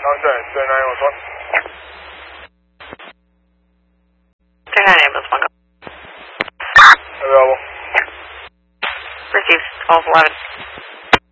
sorry, 3911. 39 ambulance 1 go. Available. Received, 1211.